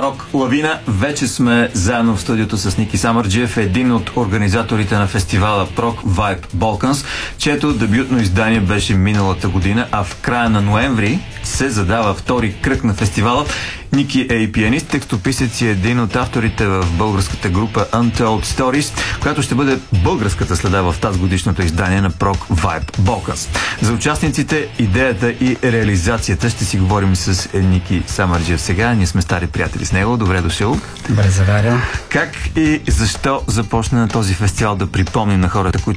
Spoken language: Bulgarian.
Прок Лавина. Вече сме заедно в студиото с Ники Самарджиев, един от организаторите на фестивала Прок Vibe Balkans, чието дебютно издание беше миналата година, а в края на ноември се задава втори кръг на фестивала. Ники е и пианист, текстописец и един от авторите в българската група Untold Stories, която ще бъде българската следа в тази годишното издание на Прок Vibe Balkans. За участниците, идеята и реализацията ще си говорим с Ники Самарджиев сега. Ние сме стари приятели с него. Добре дошъл. Добре заваря. Как и защо започна на този фестивал, да припомним на хората, които